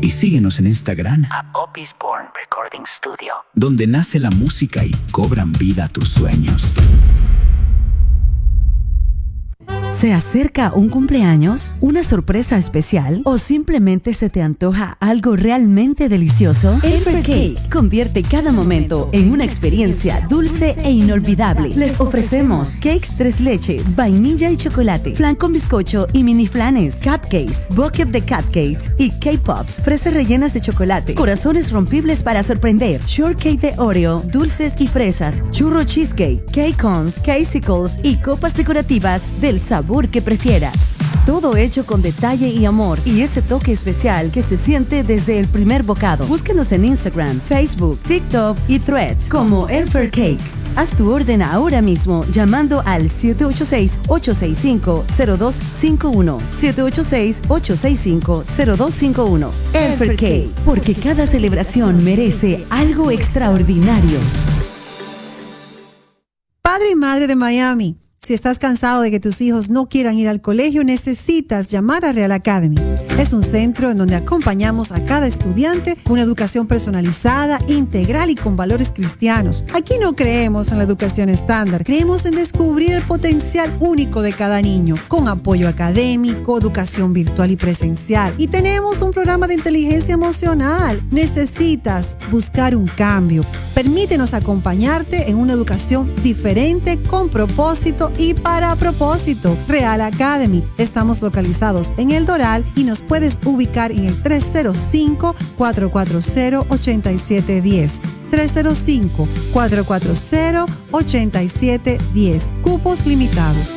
Y síguenos en Instagram @OpisBorn Recording Studio, donde nace la música y cobran vida tus sueños. ¿Se acerca un cumpleaños, una sorpresa especial o simplemente se te antoja algo realmente delicioso? Elfer Cake convierte cada momento en una experiencia dulce e inolvidable. Les ofrecemos cakes 3 leches, vainilla y chocolate, flan con bizcocho y mini flanes, cupcakes, bucket de cupcakes y K-Pops, fresas rellenas de chocolate, corazones rompibles para sorprender, shortcake de Oreo, dulces y fresas, churro cheesecake, cake cones, casicles y copas decorativas del sabor que prefieras. Todo hecho con detalle y amor y ese toque especial que se siente desde el primer bocado. Búsquenos en Instagram, Facebook, TikTok y Threads como Elfer Cake. Haz tu orden ahora mismo llamando al 786-865-0251. 786-865-0251. Elfer Cake, porque cada celebración merece algo extraordinario. Padre y madre de Miami, si estás cansado de que tus hijos no quieran ir al colegio, necesitas llamar a Real Academy. Es un centro en donde acompañamos a cada estudiante con una educación personalizada, integral y con valores cristianos. Aquí no creemos en la educación estándar, creemos en descubrir el potencial único de cada niño, con apoyo académico, educación virtual y presencial. Y tenemos un programa de inteligencia emocional. Necesitas buscar un cambio. Permítenos acompañarte en una educación diferente, con propósito y para propósito. Real Academy. Estamos localizados en El Doral y nos puedes ubicar en el 305-440-8710. 305-440-8710. Cupos limitados.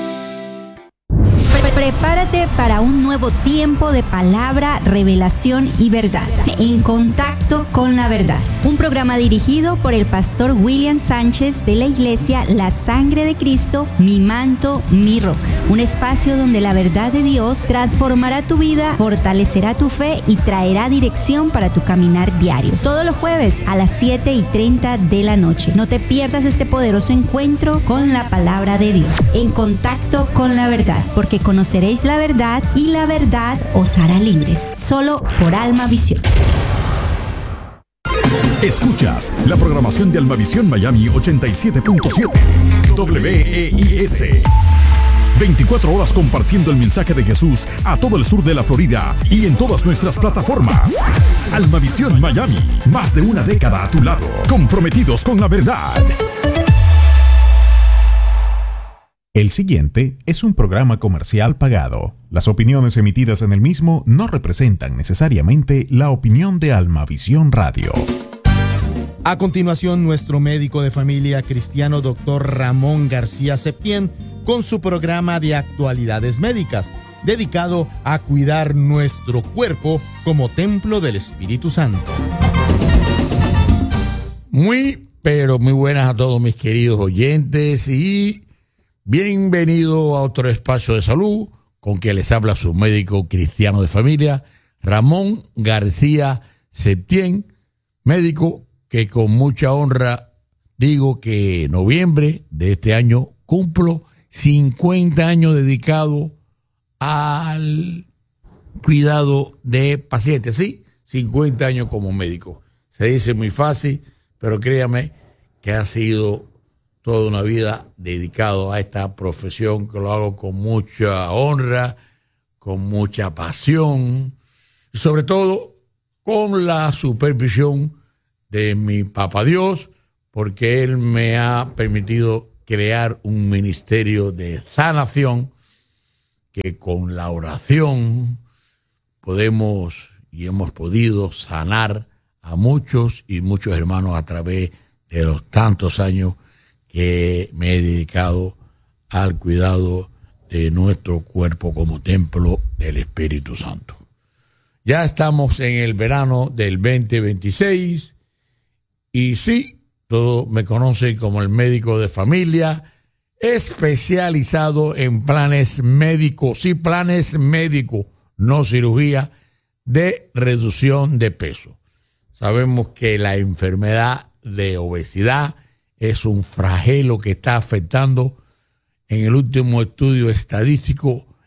Prepárate para un nuevo tiempo de palabra, revelación y verdad. En contacto con la verdad. Un programa dirigido por el pastor William Sánchez de la iglesia La Sangre de Cristo, Mi Manto, Mi Roca. Un espacio donde la verdad de Dios transformará tu vida, fortalecerá tu fe y traerá dirección para tu caminar diario. Todos los jueves a las 7:30 de la noche. No te pierdas este poderoso encuentro con la palabra de Dios. En contacto con la verdad, porque conoceréis la verdad y la verdad os hará libres. Solo por Almavisión. Escuchas la programación de Almavisión Miami 87.7 WEIS. 24 horas compartiendo el mensaje de Jesús a todo el sur de la Florida y en todas nuestras plataformas. Almavisión Miami, más de una década a tu lado, comprometidos con la verdad. El siguiente es un programa comercial pagado. Las opiniones emitidas en el mismo no representan necesariamente la opinión de Almavisión Radio. A continuación, nuestro médico de familia cristiano, Dr. Ramón García Septién, con su programa de actualidades médicas, dedicado a cuidar nuestro cuerpo como templo del Espíritu Santo. Muy buenas a todos mis queridos oyentes y bienvenido a otro espacio de salud con que les habla su médico cristiano de familia, Ramón García Septién, médico que con mucha honra digo que en noviembre de este año cumplo 50 años dedicado al cuidado de pacientes, ¿sí? 50 años como médico. Se dice muy fácil, pero créame que ha sido toda una vida dedicado a esta profesión, que lo hago con mucha honra, con mucha pasión, y sobre todo con la supervisión de mi papá Dios, porque Él me ha permitido crear un ministerio de sanación que con la oración podemos y hemos podido sanar a muchos y muchos hermanos a través de los tantos años que me he dedicado al cuidado de nuestro cuerpo como templo del Espíritu Santo. Ya estamos en el verano del 2026 y sí, todos me conocen como el médico de familia especializado en planes médicos, sí, planes médicos, no cirugía, de reducción de peso. Sabemos que la enfermedad de obesidad es un flagelo que está afectando. En el último estudio estadístico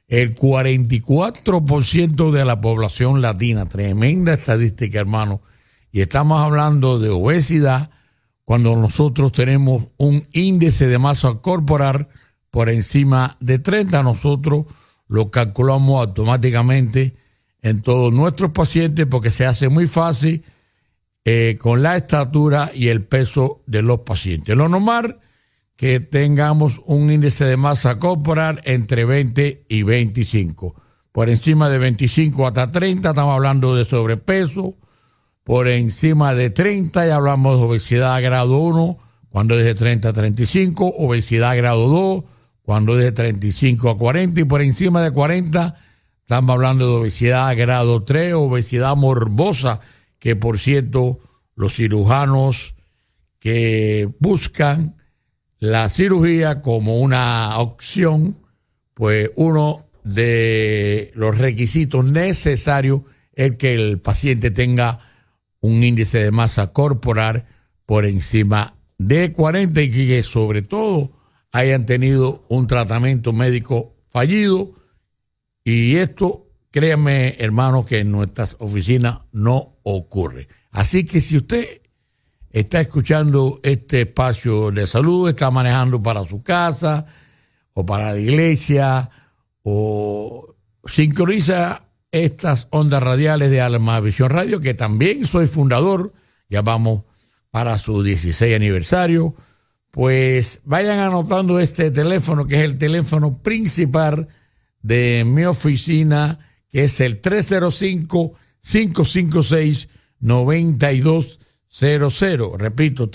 el 44% de la población latina. Tremenda estadística, hermano. Y estamos hablando de obesidad cuando nosotros tenemos un índice de masa corporal por encima de 30. Nosotros lo calculamos automáticamente en todos nuestros pacientes porque se hace muy fácil con la estatura y el peso de los pacientes. Lo normal que tengamos un índice de masa corporal entre 20 y 25. Por encima de 25 hasta 30 estamos hablando de sobrepeso. Por encima de 30 ya hablamos de obesidad grado 1, cuando es de 30 a 35, obesidad grado 2, cuando es de 35 a 40, y por encima de 40 estamos hablando de obesidad grado 3, obesidad morbosa, que por cierto los cirujanos que buscan la cirugía como una opción, pues uno de los requisitos necesarios es que el paciente tenga un índice de masa corporal por encima de 40 y que sobre todo hayan tenido un tratamiento médico fallido. Y esto, créanme, hermanos, que en nuestras oficinas no ocurre. Así que si usted está escuchando este espacio de salud, está manejando para su casa o para la iglesia o sincroniza estas ondas radiales de Almavisión Radio, que también soy fundador, ya vamos para su 16 aniversario, pues vayan anotando este teléfono, que es el teléfono principal de mi oficina, que es el 305-556-9200. Repito,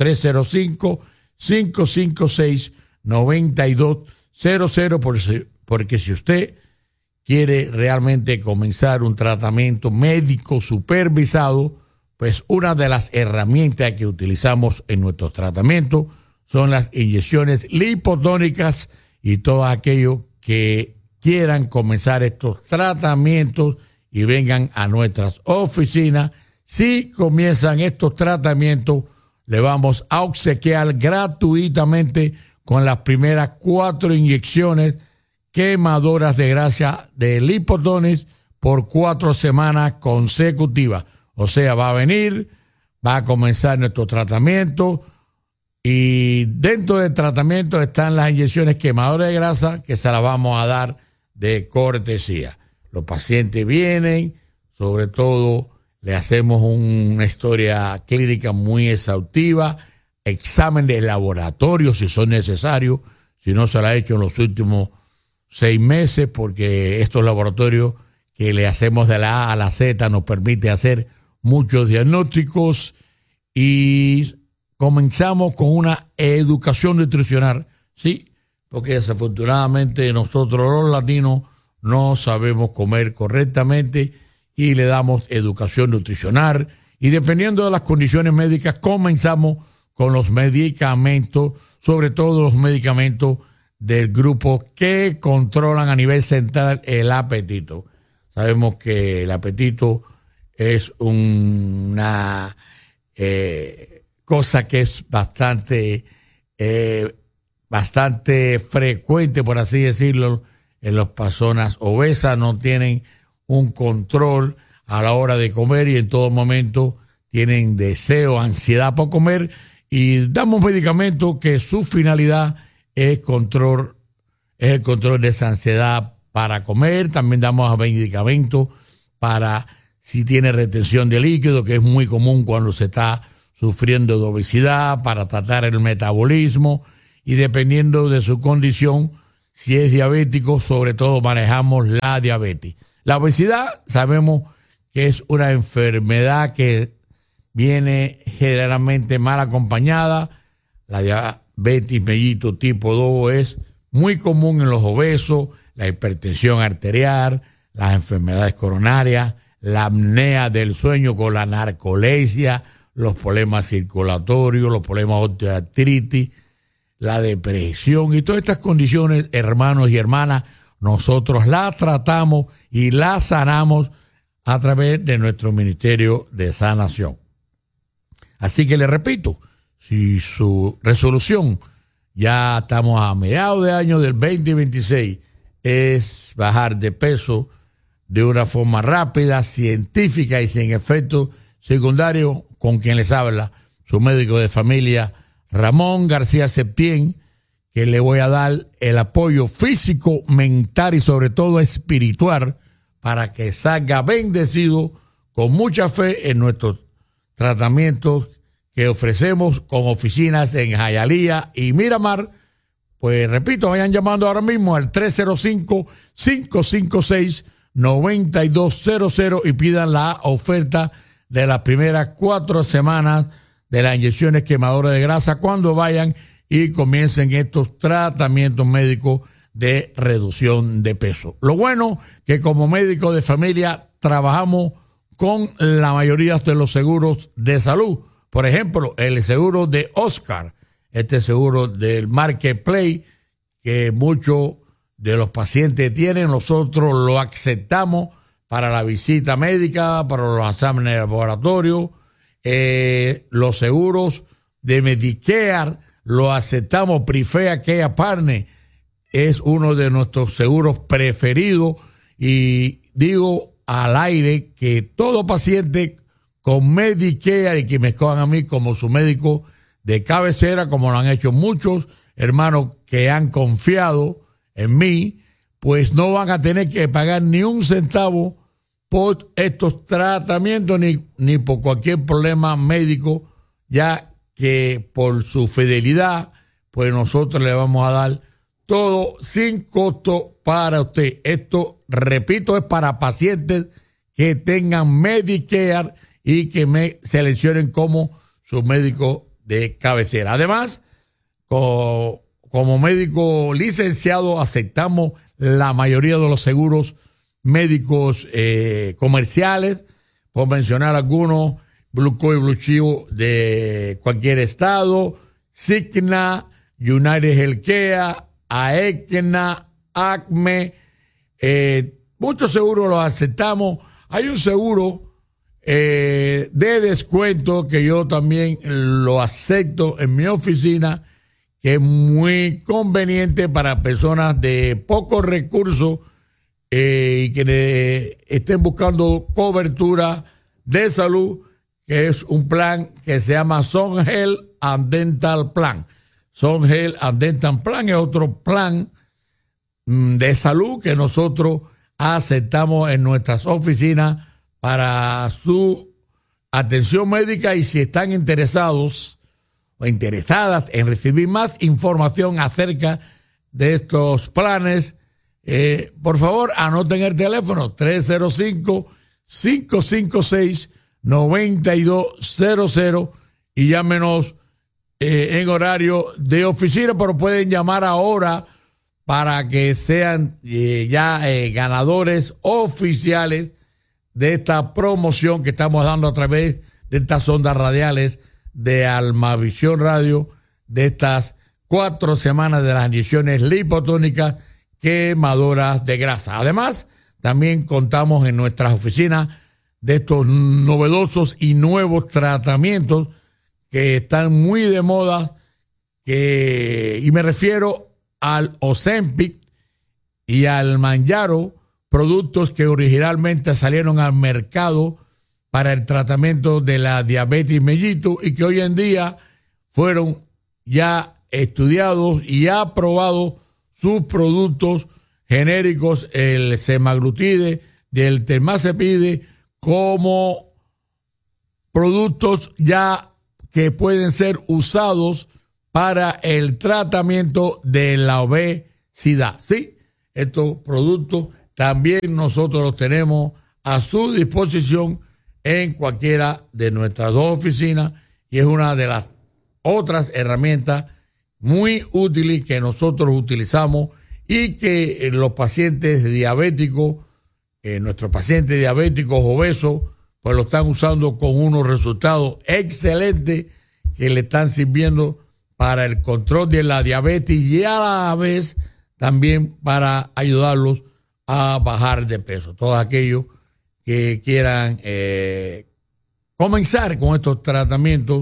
305-556-9200, porque si usted quiere realmente comenzar un tratamiento médico supervisado, pues una de las herramientas que utilizamos en nuestros tratamientos son las inyecciones lipotónicas, y todo aquello que quieran comenzar estos tratamientos y vengan a nuestras oficinas. Si comienzan estos tratamientos, le vamos a obsequiar gratuitamente con las primeras 4 inyecciones quemadoras de grasa de lipotones por 4 semanas consecutivas. O sea, va a venir, va a comenzar nuestro tratamiento, y dentro del tratamiento están las inyecciones quemadoras de grasa que se las vamos a dar de cortesía. Los pacientes vienen, sobre todo le hacemos una historia clínica muy exhaustiva, examen de laboratorio si son necesarios, si no se la ha hecho en los últimos 6 meses, porque estos laboratorios que le hacemos de la A a la Z nos permite hacer muchos diagnósticos. Y comenzamos con una educación nutricional, sí, porque desafortunadamente nosotros los latinos no sabemos comer correctamente, y le damos educación nutricional, y dependiendo de las condiciones médicas comenzamos con los medicamentos, sobre todo los medicamentos del grupo que controlan a nivel central el apetito. Sabemos que el apetito es una cosa que es bastante frecuente, por así decirlo, en las personas obesas. No tienen un control a la hora de comer y en todo momento tienen deseo, ansiedad por comer, y damos medicamentos que su finalidad es el control de esa ansiedad para comer. También damos medicamentos para si tiene retención de líquido, que es muy común cuando se está sufriendo de obesidad, para tratar el metabolismo, y dependiendo de su condición, si es diabético, sobre todo manejamos la diabetes. La obesidad sabemos que es una enfermedad que viene generalmente mal acompañada. La diabetes mellitus tipo 2 es muy común en los obesos, la hipertensión arterial, las enfermedades coronarias, la apnea del sueño con la narcolepsia, los problemas circulatorios, los problemas de osteoartritis, la depresión, y todas estas condiciones, hermanos y hermanas, nosotros las tratamos y las sanamos a través de nuestro Ministerio de Sanación. Así que le repito, si su resolución, ya estamos a mediados de año del 2026, es bajar de peso de una forma rápida, científica y sin efectos secundarios, con quien les habla su médico de familia, Ramón García Septién, que le voy a dar el apoyo físico, mental y sobre todo espiritual para que salga bendecido con mucha fe en nuestros tratamientos que ofrecemos con oficinas en Hialeah y Miramar. Pues repito, vayan llamando ahora mismo al 305-556-9200 y pidan la oferta de las primeras 4 semanas de las inyecciones quemadoras de grasa cuando vayan y comiencen estos tratamientos médicos de reducción de peso. Lo bueno que como médico de familia trabajamos con la mayoría de los seguros de salud. Por ejemplo, el seguro de Oscar, este seguro del Marketplace que muchos de los pacientes tienen, nosotros lo aceptamos para la visita médica, para los exámenes de laboratorio. Los seguros de Medicare lo aceptamos. Prifea Care Partner es uno de nuestros seguros preferidos y digo al aire que todo paciente con Medicare y que me escojan a mí como su médico de cabecera, como lo han hecho muchos hermanos que han confiado en mí, pues no van a tener que pagar ni un centavo por estos tratamientos ni por cualquier problema médico, ya que por su fidelidad, pues nosotros le vamos a dar todo sin costo para usted. Esto, repito, es para pacientes que tengan Medicare y que me seleccionen como su médico de cabecera. Además, como médico licenciado, aceptamos la mayoría de los seguros médicos comerciales, por mencionar algunos: Blue Cross y Blue Shield de cualquier estado, Cigna, United Healthcare, Aetna, Acme, muchos seguros los aceptamos. Hay un seguro de descuento que yo también lo acepto en mi oficina, que es muy conveniente para personas de pocos recursos y que estén buscando cobertura de salud, que es un plan que se llama Sun Health and Dental Plan. Sun Health and Dental Plan es otro plan de salud que nosotros aceptamos en nuestras oficinas para su atención médica, y si están interesados o interesadas en recibir más información acerca de estos planes, por favor anoten el teléfono 305-556-9200 y llámenos en horario de oficina, pero pueden llamar ahora para que sean ganadores oficiales de esta promoción que estamos dando a través de estas ondas radiales de Almavisión Radio, de estas 4 semanas de las inyecciones lipotónicas quemadoras de grasa. Además, también contamos en nuestras oficinas de estos novedosos y nuevos tratamientos que están muy de moda, y me refiero al Ozempic y al Mounjaro, productos que originalmente salieron al mercado para el tratamiento de la diabetes mellitus y que hoy en día fueron ya estudiados y aprobados sus productos genéricos, el semaglutide del temazepide, como productos ya que pueden ser usados para el tratamiento de la obesidad. Sí, estos productos también nosotros los tenemos a su disposición en cualquiera de nuestras 2 oficinas, y es una de las otras herramientas muy útiles que nosotros utilizamos y que los pacientes diabéticos, nuestros pacientes diabéticos obesos, pues lo están usando con unos resultados excelentes que le están sirviendo para el control de la diabetes y a la vez también para ayudarlos a bajar de peso. Todos aquellos que quieran comenzar con estos tratamientos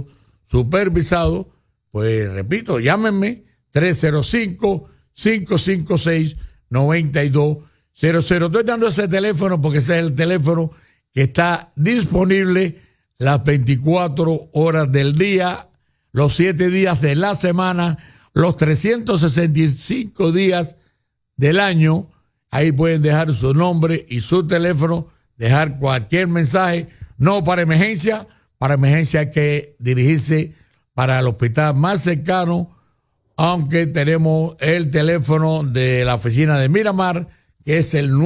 supervisados, pues repito, llámenme 305-556-9200 Estoy dando ese teléfono porque ese es el teléfono que está disponible las 24 horas del día, los 7 días de la semana, los 365 días del año. Ahí pueden dejar su nombre y su teléfono, dejar cualquier mensaje, no para emergencia hay que dirigirse para el hospital más cercano, aunque tenemos el teléfono de la oficina de Miramar, que es el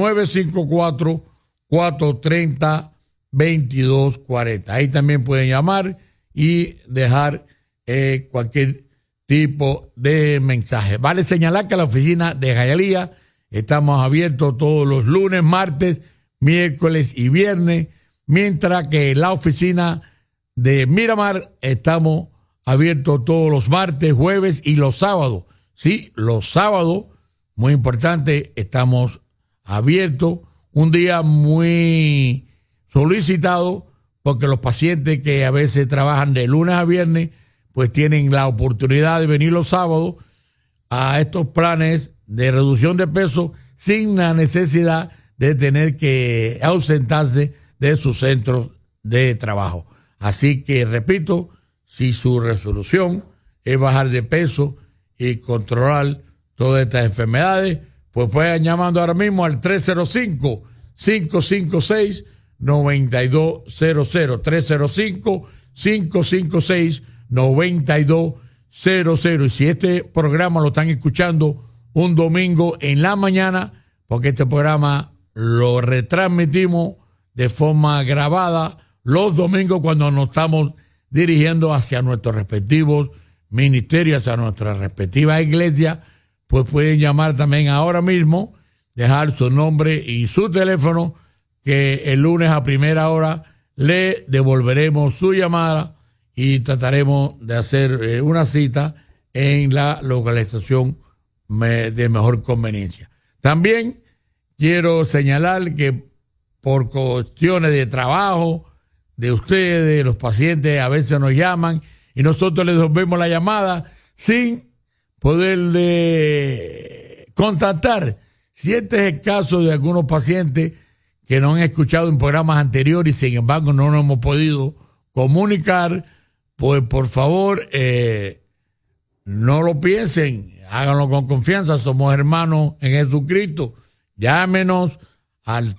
954-430-2240. Ahí también pueden llamar y dejar cualquier tipo de mensaje. Vale señalar que la oficina de Hialeah estamos abiertos todos los lunes, martes, miércoles y viernes, mientras que la oficina de Miramar estamos abiertos todos los martes, jueves y los sábados. Sí, los sábados, muy importante, estamos abiertos. Un día muy solicitado porque los pacientes que a veces trabajan de lunes a viernes pues tienen la oportunidad de venir los sábados a estos planes de reducción de peso sin la necesidad de tener que ausentarse de sus centros de trabajo. Así que, repito, si su resolución es bajar de peso y controlar todas estas enfermedades, pues pueden llamando ahora mismo al 305-556-9200. 305-556-9200. Y si este programa lo están escuchando un domingo en la mañana, porque este programa lo retransmitimos de forma grabada los domingos cuando nos estamos dirigiendo hacia nuestros respectivos ministerios, hacia nuestras respectivas iglesias, pues pueden llamar también ahora mismo, dejar su nombre y su teléfono, que el lunes a primera hora le devolveremos su llamada y trataremos de hacer una cita en la localización de mejor conveniencia. También quiero señalar que por cuestiones de trabajo de ustedes, los pacientes a veces nos llaman y nosotros les devolvemos la llamada sin poderle contactar. Si este es el caso de algunos pacientes que no han escuchado en programas anteriores y sin embargo no nos hemos podido comunicar, pues por favor no lo piensen, háganlo con confianza, somos hermanos en Jesucristo. Llámenos al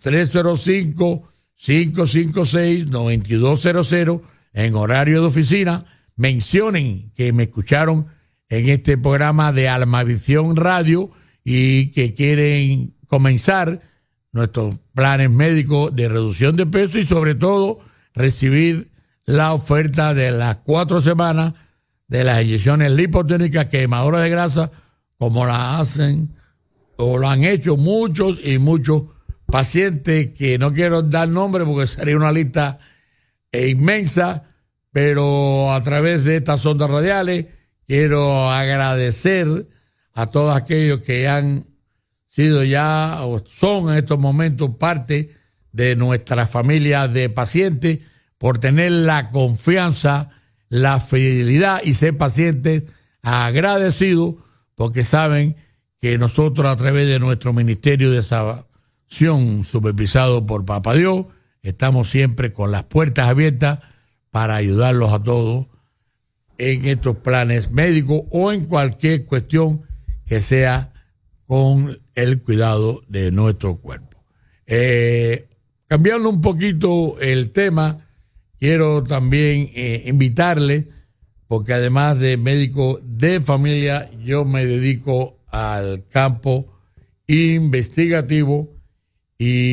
305-556-9200 en horario de oficina. Mencionen que me escucharon en este programa de Almavisión Radio y que quieren comenzar nuestros planes médicos de reducción de peso y sobre todo recibir la oferta de las 4 semanas de las inyecciones lipotécnicas quemadoras de grasa, como la hacen o lo han hecho muchos y muchos pacientes, que no quiero dar nombre porque sería una lista inmensa, pero a través de estas ondas radiales quiero agradecer a todos aquellos que han sido ya o son en estos momentos parte de nuestra familia de pacientes por tener la confianza, la fidelidad y ser pacientes agradecidos porque saben que nosotros a través de nuestro Ministerio de Salvación supervisado por Papá Dios estamos siempre con las puertas abiertas para ayudarlos a todos en estos planes médicos o en cualquier cuestión que sea con el cuidado de nuestro cuerpo. Cambiando un poquito el tema, quiero también invitarle, porque además de médico de familia, yo me dedico al campo investigativo y